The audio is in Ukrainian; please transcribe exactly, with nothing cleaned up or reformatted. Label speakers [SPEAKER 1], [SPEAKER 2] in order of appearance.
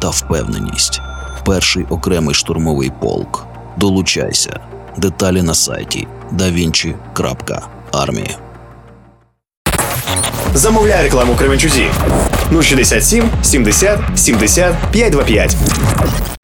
[SPEAKER 1] та впевненість. Перший окремий штурмовий полк. Долучайся. Деталі на сайті да вінчі крапка армія.
[SPEAKER 2] Замовляй рекламу Кременчузі. нуль шістдесят сім сімдесят сімдесят п'ятсот двадцять п'ять.